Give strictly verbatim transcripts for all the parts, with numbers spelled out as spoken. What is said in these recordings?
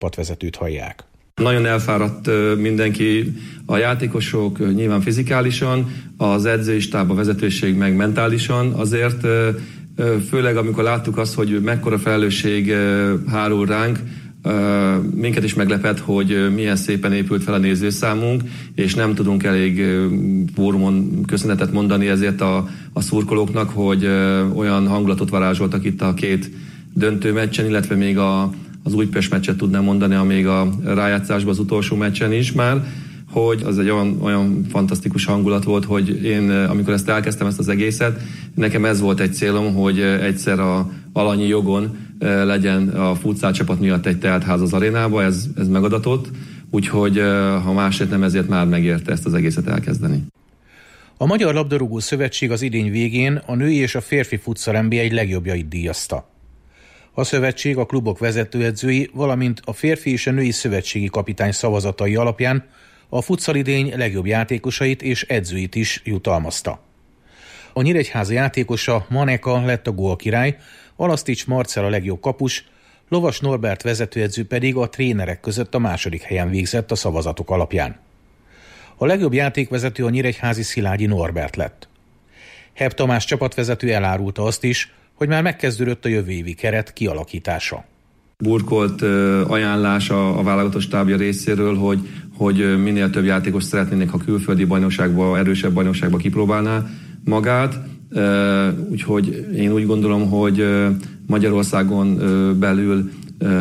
csapatvezetőt hallják. Nagyon elfáradt mindenki, a játékosok nyilván fizikálisan, az edzői stáb, a vezetőség meg mentálisan, azért főleg amikor láttuk azt, hogy mekkora felelősség hárul ránk, minket is meglepett, hogy milyen szépen épült fel a nézőszámunk, és nem tudunk elég fórumon köszönetet mondani ezért a, a szurkolóknak, hogy olyan hangulatot varázsoltak itt a két döntő meccsen, illetve még a, az Újpest meccset tudnám mondani, amíg a rájátszásban az utolsó meccsen is már, hogy az egy olyan, olyan fantasztikus hangulat volt, hogy én, amikor ezt elkezdtem, ezt az egészet, nekem ez volt egy célom, hogy egyszer a alanyi jogon legyen a futsal csapat miatt egy teltház az arénába, ez, ez megadatott, úgyhogy ha másért nem, ezért már megérte ezt az egészet elkezdeni. A Magyar Labdarúgó Szövetség az idény végén a női és a férfi futsal en bé egy legjobbjait díjazta. A szövetség a klubok vezetőedzői, valamint a férfi és a női szövetségi kapitány szavazatai alapján a futszalidény legjobb játékosait és edzőit is jutalmazta. A Nyíregyháza játékosa Maneka lett a gólkirály, Alasztics Marcell a legjobb kapus, Lovas Norbert vezetőedző pedig a trénerek között a második helyen végzett a szavazatok alapján. A legjobb játékvezető a nyíregyházi Szilágyi Norbert lett. Hebb Tamás csapatvezető elárulta azt is, hogy már megkezdődött a jövő évi keret kialakítása. Burkolt ajánlás a, a válogatott stábja részéről, hogy, hogy minél több játékos szeretnének, ha külföldi bajnokságba, erősebb bajnokságba kipróbálná magát. Úgyhogy én úgy gondolom, hogy Magyarországon belül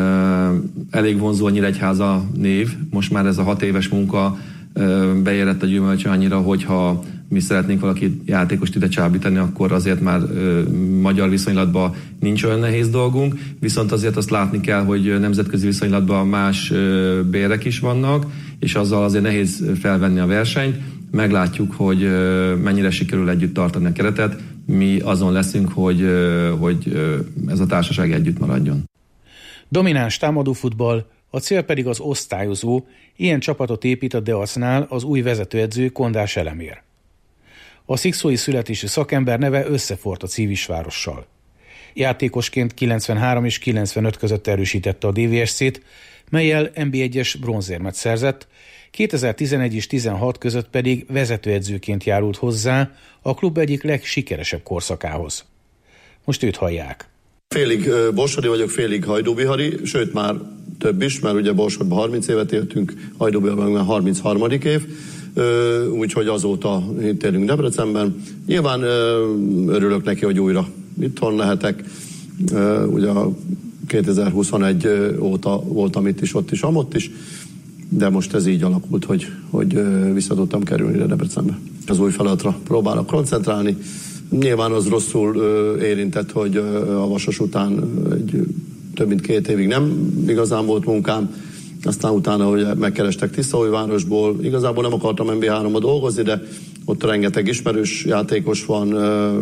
elég vonzó a Nyíregyháza név. Most már ez a hat éves munka beérett a gyümölcse annyira, hogyha mi szeretnénk valaki játékost ide csábítani, akkor azért már ö, magyar viszonylatban nincs olyan nehéz dolgunk, viszont azért azt látni kell, hogy nemzetközi viszonylatban más ö, bérek is vannak, és azzal azért nehéz felvenni a versenyt. Meglátjuk, hogy ö, mennyire sikerül együtt tartani a keretet. Mi azon leszünk, hogy, ö, hogy ö, ez a társaság együtt maradjon. Domináns támadófutball, a cél pedig az osztályozó, ilyen csapatot épít a Deacnál az új vezetőedző Kondás Elemér. A szikszói születésű szakember neve összefort a Civisvárossal. Játékosként kilencvenhárom és kilencvenöt között erősítette a dé vé es cét, mellyel en bé egyes bronzérmet szerzett, kétezer-tizenegy és tizenhat között pedig vezetőedzőként járult hozzá a klub egyik legsikeresebb korszakához. Most őt hallják. Félig borsodi vagyok, félig hajdúbihari, sőt már több is, mert ugye Borsodban harminc évet éltünk, Hajdúbiharban már harmincharmadik év, úgyhogy azóta itt élünk Debrecenben. Nyilván örülök neki, hogy újra itthon lehetek. Ugye a kétezer-huszonegy óta voltam itt is, ott is, amott is, de most ez így alakult, hogy, hogy vissza tudtam kerülni ide Debrecenbe. Az új feladatra próbálok koncentrálni. Nyilván az rosszul érintett, hogy a Vasas után egy, több mint két évig nem igazán volt munkám, aztán utána, hogy megkerestek Tiszaújvárosból, igazából nem akartam en bé háromba dolgozni, de ott rengeteg ismerős játékos van,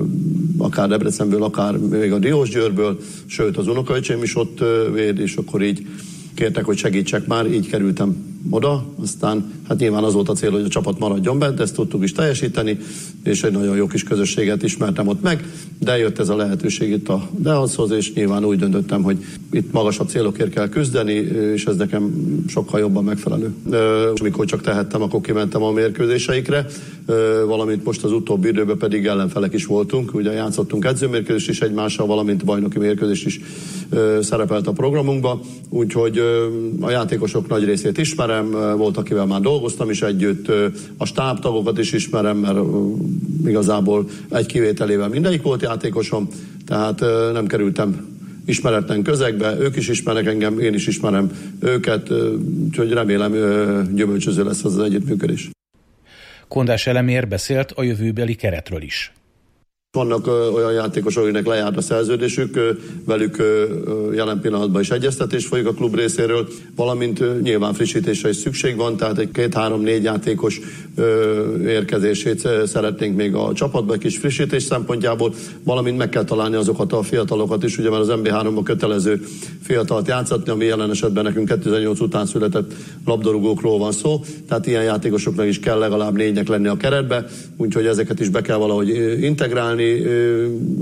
akár Debrecenből, akár még a Diósgyőrből, sőt az unokaöcsém is ott véd, és akkor így kértek, hogy segítsek már, így kerültem oda, aztán hát nyilván az volt a cél, hogy a csapat maradjon bent, de ezt tudtuk is teljesíteni, és egy nagyon jó kis közösséget ismertem ott meg, de jött ez a lehetőség itt a Deachoz, és nyilván úgy döntöttem, hogy itt magasabb célokért kell küzdeni, és ez nekem sokkal jobban megfelelő. És amikor csak tehettem, akkor kimentem a mérkőzéseikre, valamint most az utóbbi időben pedig ellenfelek is voltunk, ugye játszottunk edzőmérkőzést is egymással, valamint bajnoki mérkőzést is szerepelt a programunkba, úgyhogy a játékosok nagy részét ismerem, volt, akivel már dolgoztam is együtt, a stábtagokat is ismerem, mert igazából egy kivételével mindegyik volt játékosom, tehát nem kerültem ismeretlen közegbe, ők is ismernek engem, én is ismerem őket, úgyhogy remélem gyümölcsöző lesz az, az együttműködés. Kondás Elemér beszélt a jövőbeli keretről is. Vannak ö, olyan játékosok, akiknek lejárt a szerződésük, ö, velük ö, jelen pillanatban is egyeztetés folyik a klub részéről, valamint ö, nyilván frissítésre is szükség van, tehát egy két-három-négy játékos ö, érkezését szeretnénk még a csapatba egy kis frissítés szempontjából, valamint meg kell találni azokat a fiatalokat is, ugye már az en bé háromban kötelező fiatalt játszatni, ami jelen esetben nekünk kétezer-nyolc után született labdarúgókról van szó, tehát ilyen játékosoknak is kell legalább négynek lenni a keretbe, úgyhogy ezeket is be kell valahogy integrálni,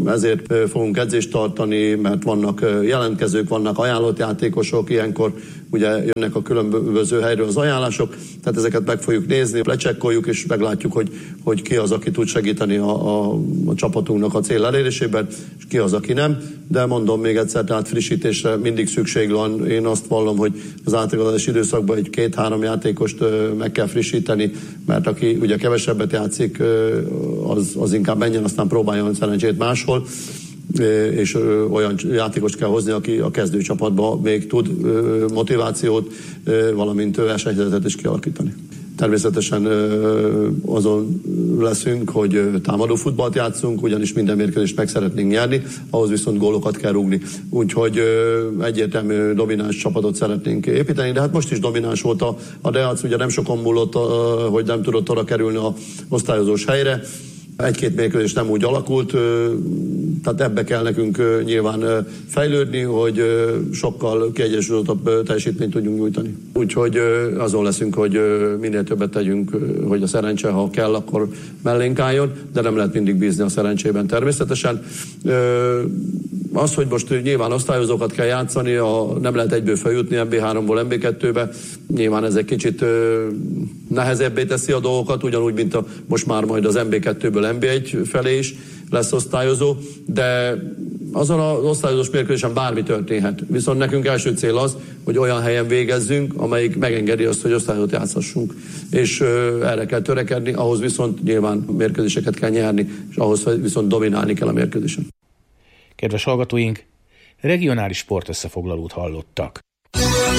ezért fogunk edzést tartani, mert vannak jelentkezők, vannak ajánlott játékosok, ilyenkor ugye jönnek a különböző helyről az ajánlások, tehát ezeket meg fogjuk nézni, lecsekkoljuk, és meglátjuk, hogy, hogy ki az, aki tud segíteni a, a, a csapatunknak a cél elérésében, és ki az, aki nem. De mondom még egyszer, tehát frissítésre mindig szükség van. Én azt vallom, hogy az átigazolási időszakban egy két-három játékost meg kell frissíteni, mert aki ugye kevesebbet játszik, az, az inkább menjen, aztán próbáljon szerencsét máshol, és olyan játékost kell hozni, aki a kezdőcsapatban még tud motivációt, valamint versenyhelyzetet is kialakítani. Természetesen azon leszünk, hogy támadó futballt játszunk, ugyanis minden mérkőzést meg szeretnénk nyerni, ahhoz viszont gólokat kell rúgni. Úgyhogy egyértelmű domináns csapatot szeretnénk építeni, de hát most is domináns volt a, a Deac, ugye nem sokon múlott, hogy nem tudott oda kerülni a osztályozós helyre. Egy-két mérkőzés nem úgy alakult, tehát ebbe kell nekünk nyilván fejlődni, hogy sokkal kiegyensúlyozottabb teljesítményt tudjunk nyújtani. Úgyhogy azon leszünk, hogy minél többet tegyünk, hogy a szerencse, ha kell, akkor mellénk álljon, de nem lehet mindig bízni a szerencsében természetesen. Az, hogy most nyilván osztályozókat kell játszani, a, nem lehet egyből feljutni em bé háromból em bé kettőbe, nyilván ez egy kicsit ö, nehezebbé teszi a dolgokat, ugyanúgy, mint a, most már majd az em bé kettőből em bé egy felé is lesz osztályozó, de azon az osztályozós mérkőzésen bármi történhet. Viszont nekünk első cél az, hogy olyan helyen végezzünk, amelyik megengedi azt, hogy osztályozót játszhassunk. És ö, erre kell törekedni, ahhoz viszont nyilván mérkőzéseket kell nyerni, és ahhoz viszont dominálni kell a mérkőzésen. Kedves hallgatóink, regionális sportösszefoglalót hallottak.